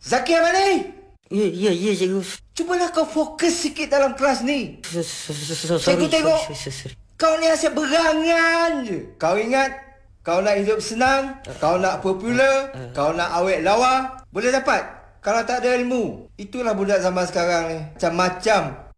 Zaki Ahmad ni. Ya, cikgu. Cubalah kau fokus sikit dalam kelas ni. Cikgu tengok. Kau ni asyik berangan je. Kau ingat, kau nak hidup senang, kau nak popular, kau nak awet lawa, boleh dapat. Kalau tak ada ilmu, itulah budak zaman sekarang ni. Macam-macam.